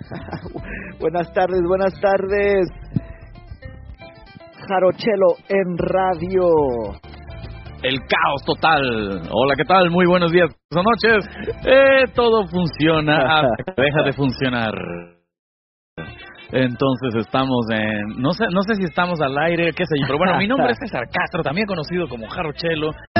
Buenas tardes. Jarochelo en radio. El caos total. Hola, ¿qué tal? Muy buenos días o noches. Todo funciona hasta que deja de funcionar. Entonces estamos en... No sé si estamos al aire, qué sé yo. Pero bueno, mi nombre es César Castro, también conocido como Jarochelo.